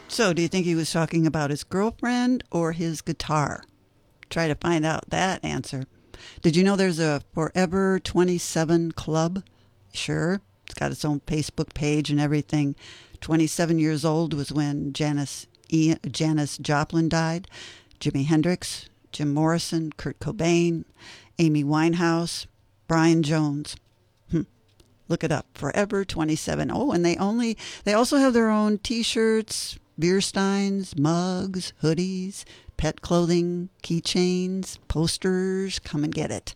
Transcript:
So, do you think he was talking about his girlfriend or his guitar? Try to find out that answer. Did you know there's a Forever 27 Club? Sure. It's got its own Facebook page and everything. 27 years old was when Janis Joplin died. Jimi Hendrix, Jim Morrison, Kurt Cobain, Amy Winehouse, Brian Jones. Look it up. Forever 27. Oh, and they also have their own t-shirts, beer steins, mugs, hoodies, pet clothing, keychains, posters. Come and get it.